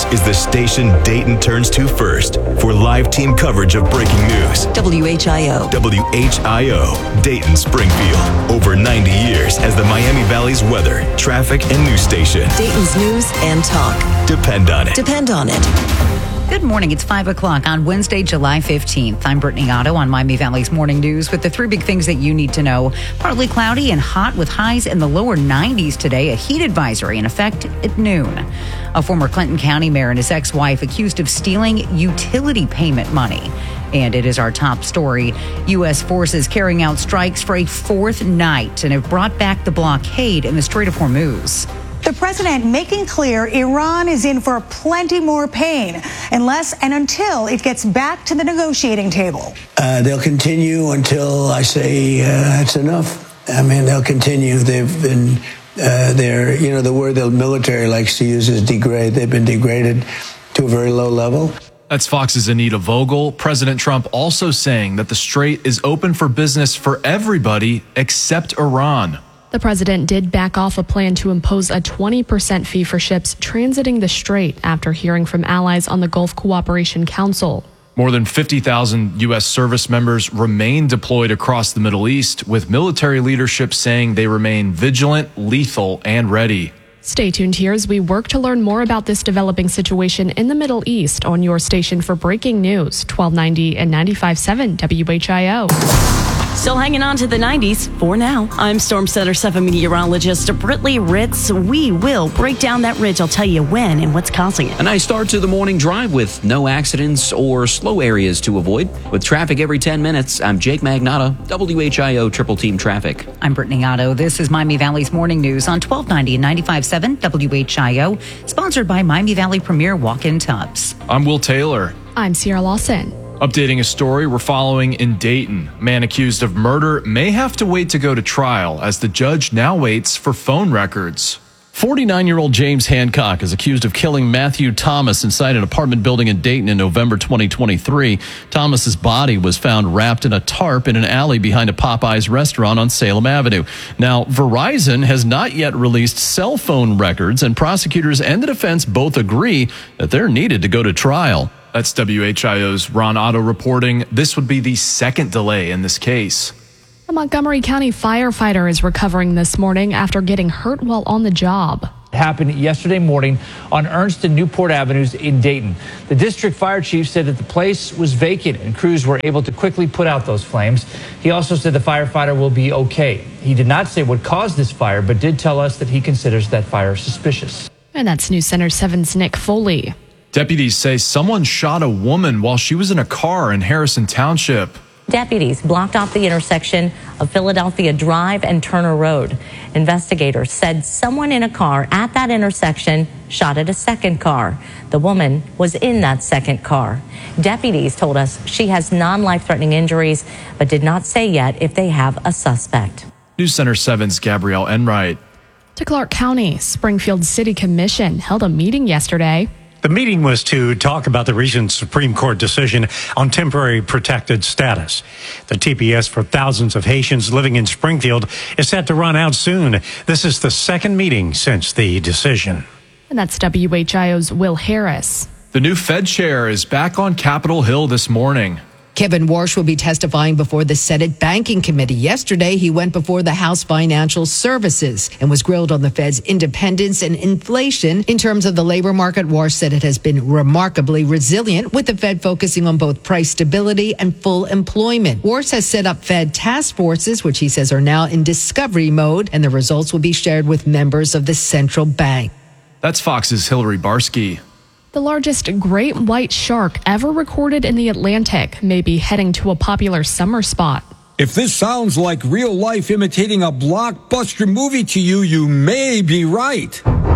is the station Dayton turns to first for live team coverage of breaking news. WHIO. WHIO, Dayton, Springfield. Over 90 years as the Miami Valley's weather, traffic, and news station. Dayton's news and talk. Depend on it. Depend on it. Good morning. It's 5 o'clock on Wednesday, July 15th. I'm Brittany Otto on Miami Valley's Morning News with the three big things that you need to know. Partly cloudy and hot with highs in the lower 90s today. A heat advisory in effect at noon. A former Clinton County mayor and his ex-wife accused of stealing utility payment money. And it is our top story. U.S. forces carrying out strikes for a fourth night and have brought back the blockade in the Strait of Hormuz. The president making clear Iran is in for plenty more pain unless and until it gets back to the negotiating table. They'll continue until I say that's enough. I mean, they'll continue. They've been the word the military likes to use is degrade. They've been degraded to a very low level. That's Fox's Anita Vogel. President Trump also saying that the Strait is open for business for everybody except Iran. The president did back off a plan to impose a 20% fee for ships transiting the Strait after hearing from allies on the Gulf Cooperation Council. More than 50,000 U.S. service members remain deployed across the Middle East, with military leadership saying they remain vigilant, lethal, and ready. Stay tuned here as we work to learn more about this developing situation in the Middle East on your station for breaking news, 1290 and 95.7 WHIO. Still hanging on to the 90s for now. I'm Storm Center 7 meteorologist Britley Ritz. We will break down that ridge. I'll tell you when and what's causing it. A nice start to the morning drive with no accidents or slow areas to avoid. With traffic every 10 minutes, I'm Jake Magnotta, WHIO Triple Team Traffic. I'm Brittany Otto. This is Miami Valley's Morning News on 1290 and 95.7 WHIO, sponsored by Miami Valley Premier Walk-In Tubs. I'm Will Taylor. I'm Sierra Lawson. Updating a story we're following in Dayton. Man accused of murder may have to wait to go to trial as the judge now waits for phone records. 49-year-old James Hancock is accused of killing Matthew Thomas inside an apartment building in Dayton in November 2023. Thomas's body was found wrapped in a tarp in an alley behind a Popeyes restaurant on Salem Avenue. Now, Verizon has not yet released cell phone records, and prosecutors and the defense both agree that they're needed to go to trial. That's WHIO's Ron Otto reporting. This would be the second delay in this case. A Montgomery County firefighter is recovering this morning after getting hurt while on the job. It happened yesterday morning on Ernst and Newport Avenues in Dayton. The district fire chief said that the place was vacant and crews were able to quickly put out those flames. He also said the firefighter will be okay. He did not say what caused this fire, but did tell us that he considers that fire suspicious. And that's News Center 7's Nick Foley. Deputies say someone shot a woman while she was in a car in Harrison Township. Deputies blocked off the intersection of Philadelphia Drive and Turner Road. Investigators said someone in a car at that intersection shot at a second car. The woman was in that second car. Deputies told us she has non-life-threatening injuries, but did not say yet if they have a suspect. News Center 7's Gabrielle Enright. To Clark County, Springfield City Commission held a meeting yesterday. The meeting was to talk about the recent Supreme Court decision on temporary protected status. The TPS for thousands of Haitians living in Springfield is set to run out soon. This is the second meeting since the decision. And that's WHIO's Will Harris. The new Fed chair is back on Capitol Hill this morning. Kevin Warsh will be testifying before the Senate Banking Committee. Yesterday, he went before the House Financial Services and was grilled on the Fed's independence and inflation. In terms of the labor market, Warsh said it has been remarkably resilient, with the Fed focusing on both price stability and full employment. Warsh has set up Fed task forces, which he says are now in discovery mode, and the results will be shared with members of the central bank. That's Fox's Hillary Barsky. The largest great white shark ever recorded in the Atlantic may be heading to a popular summer spot. If this sounds like real life imitating a blockbuster movie to you, you may be right.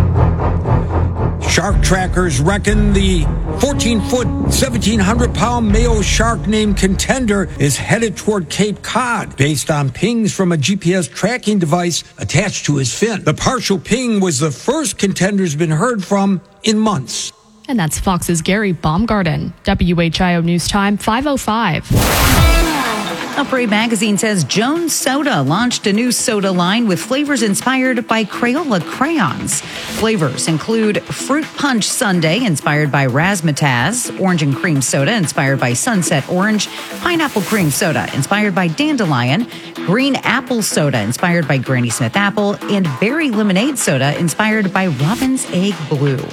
Shark trackers reckon the 14-foot, 1,700-pound male shark named Contender is headed toward Cape Cod based on pings from a GPS tracking device attached to his fin. The partial ping was the first Contender's been heard from in months. And that's Fox's Gary Baumgarten. WHIO News Time 5:05. Upgrade Magazine says Jones Soda launched a new soda line with flavors inspired by Crayola crayons. Flavors include Fruit Punch Sundae, inspired by Razzmatazz, Orange and Cream Soda, inspired by Sunset Orange, Pineapple Cream Soda, inspired by Dandelion, Green Apple Soda, inspired by Granny Smith Apple, and Berry Lemonade Soda, inspired by Robin's Egg Blue.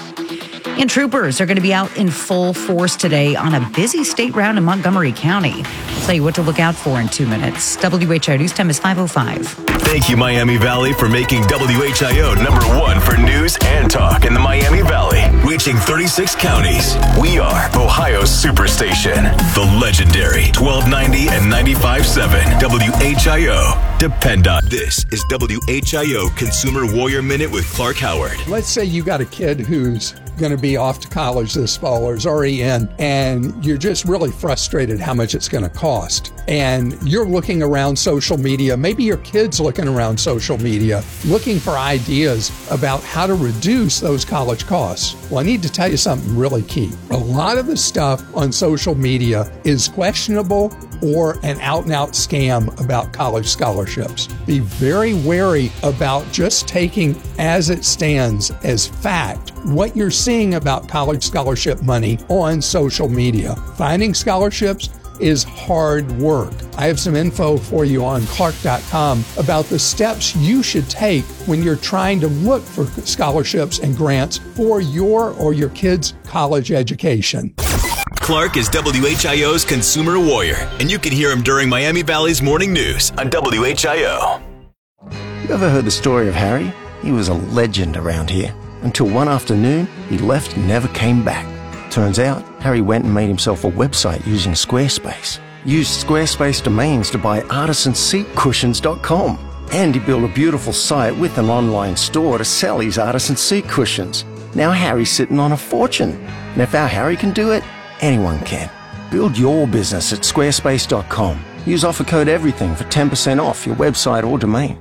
And troopers are going to be out in full force today on a busy state route in Montgomery County. I'll tell you what to look out for in 2 minutes. WHIO News time is 5:05. Thank you, Miami Valley, for making WHIO #1 for news and talk in the Miami Valley. Reaching 36 counties. We are Ohio's superstation. The legendary 1290 and 95.7 WHIO. Depend on. This is WHIO Consumer Warrior Minute with Clark Howard. Let's say you got a kid who's going to be off to college this fall or is already in, and you're just really frustrated how much it's going to cost. And you're looking around social media, maybe your kid's looking around social media, looking for ideas about how to reduce those college costs. Well, I need to tell you something really key. A lot of the stuff on social media is questionable or an out-and-out scam about college scholarships. Be very wary about just taking as it stands as fact what you're seeing about college scholarship money on social media. Finding scholarships is hard work. I have some info for you on Clark.com about the steps you should take when you're trying to look for scholarships and grants for your or your kid's college education. Clark is WHIO's consumer warrior, and you can hear him during Miami Valley's morning news on WHIO. You ever heard the story of Harry? He was a legend around here. Until one afternoon, he left and never came back. Turns out, Harry went and made himself a website using Squarespace. Used Squarespace domains to buy artisanseatcushions.com. And he built a beautiful site with an online store to sell his artisan seat cushions. Now Harry's sitting on a fortune. And if our Harry can do it, anyone can. Build your business at squarespace.com. Use offer code EVERYTHING for 10% off your website or domain.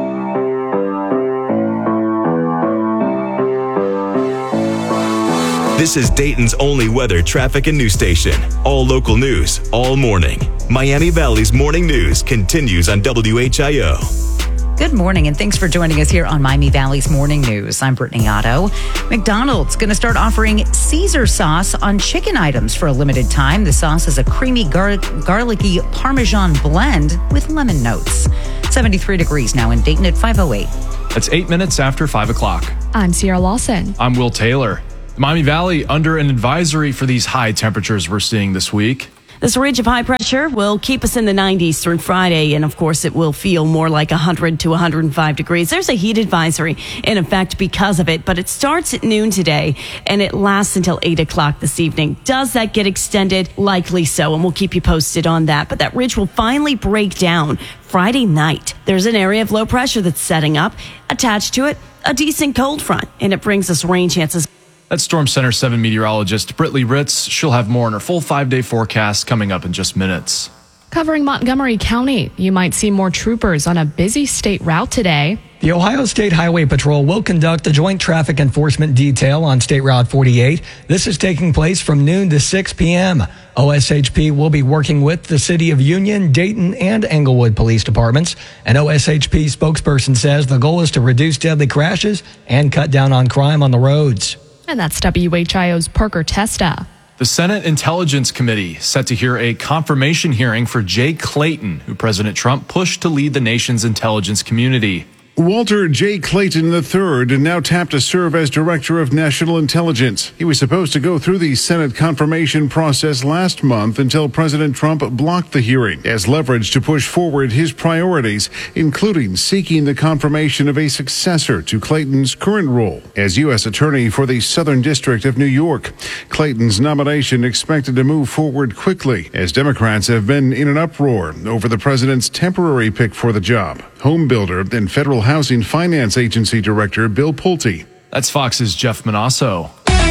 This is Dayton's only weather, traffic, and news station. All local news, all morning. Miami Valley's morning news continues on WHIO. Good morning, and thanks for joining us here on Miami Valley's Morning News. I'm Brittany Otto. McDonald's going to start offering Caesar sauce on chicken items for a limited time. The sauce is a creamy, garlicky Parmesan blend with lemon notes. 73 degrees now in Dayton at 5:08. That's 8 minutes after 5 o'clock. I'm Sierra Lawson. I'm Will Taylor. Miami Valley under an advisory for these high temperatures we're seeing this week. This ridge of high pressure will keep us in the 90s through Friday, and of course it will feel more like 100 to 105 degrees. There's a heat advisory in effect because of it, but it starts at noon today and it lasts until 8 o'clock this evening. Does that get extended? Likely so, and we'll keep you posted on that. But that ridge will finally break down Friday night. There's an area of low pressure that's setting up. Attached to it, a decent cold front, and it brings us rain chances. That's Storm Center 7 meteorologist Brittany Ritz. She'll have more on her full 5-day forecast coming up in just minutes. Covering Montgomery County, you might see more troopers on a busy state route today. The Ohio State Highway Patrol will conduct a joint traffic enforcement detail on State Route 48. This is taking place from noon to 6 p.m. OSHP will be working with the City of Union, Dayton, and Englewood police departments. An OSHP spokesperson says the goal is to reduce deadly crashes and cut down on crime on the roads. And that's WHIO's Parker Testa. The Senate Intelligence Committee set to hear a confirmation hearing for Jay Clayton, who President Trump pushed to lead the nation's intelligence community. Walter J. Clayton III now tapped to serve as Director of National Intelligence. He was supposed to go through the Senate confirmation process last month until President Trump blocked the hearing as leverage to push forward his priorities, including seeking the confirmation of a successor to Clayton's current role as U.S. Attorney for the Southern District of New York. Clayton's nomination expected to move forward quickly as Democrats have been in an uproar over the president's temporary pick for the job, home builder and federal Housing Finance Agency Director Bill Pulte. That's Fox's Jeff Manasso.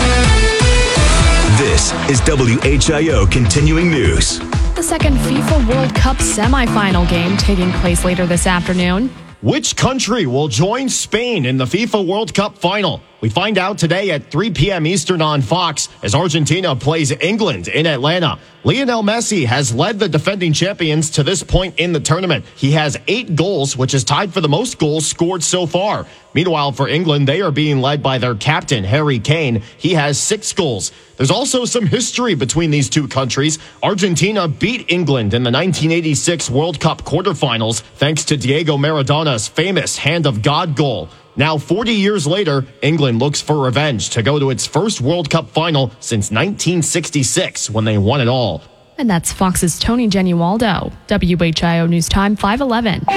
This is WHIO Continuing News. The second FIFA World Cup semifinal game taking place later this afternoon. Which country will join Spain in the FIFA World Cup final? We find out today at 3 p.m. Eastern on Fox as Argentina plays England in Atlanta. Lionel Messi has led the defending champions to this point in the tournament. He has 8 goals, which is tied for the most goals scored so far. Meanwhile, for England, they are being led by their captain, Harry Kane. He has 6 goals. There's also some history between these two countries. Argentina beat England in the 1986 World Cup quarterfinals thanks to Diego Maradona's famous Hand of God goal. Now, 40 years later, England looks for revenge to go to its first World Cup final since 1966 when they won it all. And that's Fox's Tony Genualdo. WHIO News Time 5:11.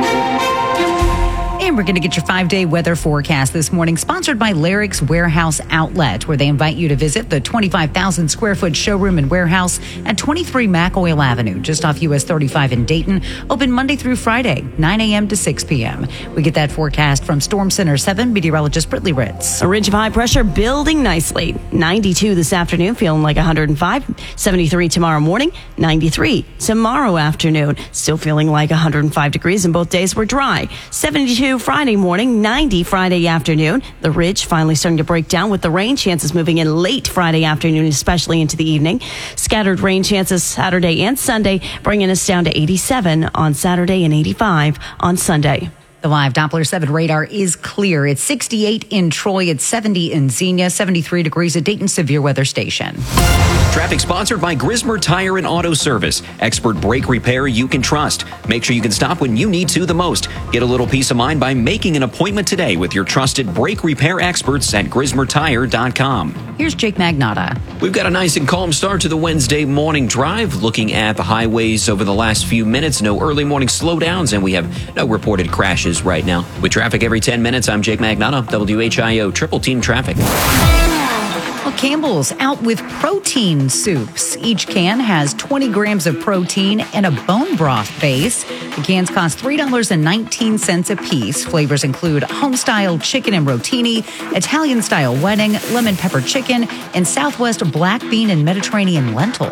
And we're going to get your 5-day weather forecast this morning, sponsored by Larrick's Warehouse Outlet, where they invite you to visit the 25,000 square foot showroom and warehouse at 23 McOil Avenue, just off US 35 in Dayton. Open Monday through Friday, 9 a.m. to 6 p.m. We get that forecast from Storm Center 7 meteorologist Brittany Ritz. A ridge of high pressure building nicely. 92 this afternoon, feeling like 105. 73 tomorrow morning, 93 tomorrow afternoon. Still feeling like 105 degrees, and both days were dry. 72 Friday morning, 90 Friday afternoon. The ridge finally starting to break down with the rain chances moving in late Friday afternoon, especially into the evening. Scattered rain chances Saturday and Sunday, bringing us down to 87 on Saturday and 85 on Sunday. The live Doppler 7 radar is clear. It's 68 in Troy. It's 70 in Xenia, 73 degrees at Dayton Severe Weather Station. Traffic sponsored by Grismer Tire and Auto Service. Expert brake repair you can trust. Make sure you can stop when you need to the most. Get a little peace of mind by making an appointment today with your trusted brake repair experts at GrismerTire.com. Here's Jake Magnotta. We've got a nice and calm start to the Wednesday morning drive. Looking at the highways over the last few minutes, no early morning slowdowns, and we have no reported crashes right now. With traffic every 10 minutes, I'm Jake Magnotta, WHIO Triple Team Traffic. Well, Campbell's out with protein soups. Each can has 20 grams of protein and a bone broth base. The cans cost $3.19 a piece. Flavors include home-style chicken and rotini, Italian-style wedding, lemon pepper chicken, and Southwest black bean and Mediterranean lentil.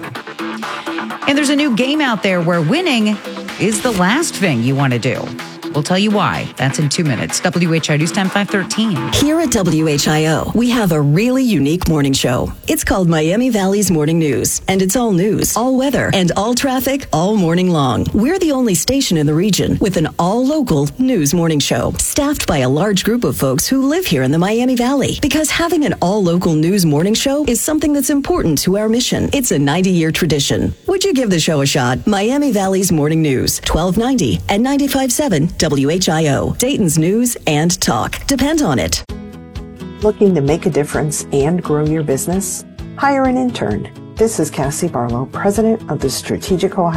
And there's a new game out there where winning is the last thing you want to do. We'll tell you why. That's in 2 minutes. WHIO News Time 5:13. Here at WHIO, we have a really unique morning show. It's called Miami Valley's Morning News, and it's all news, all weather, and all traffic all morning long. We're the only station in the region with an all-local news morning show, staffed by a large group of folks who live here in the Miami Valley. Because having an all-local news morning show is something that's important to our mission. It's a 90-year tradition. Would you give the show a shot? Miami Valley's Morning News, 1290 and 95.7 WHIO, Dayton's news and talk. Depend on it. Looking to make a difference and grow your business? Hire an intern. This is Cassie Barlow, president of the Strategic Ohio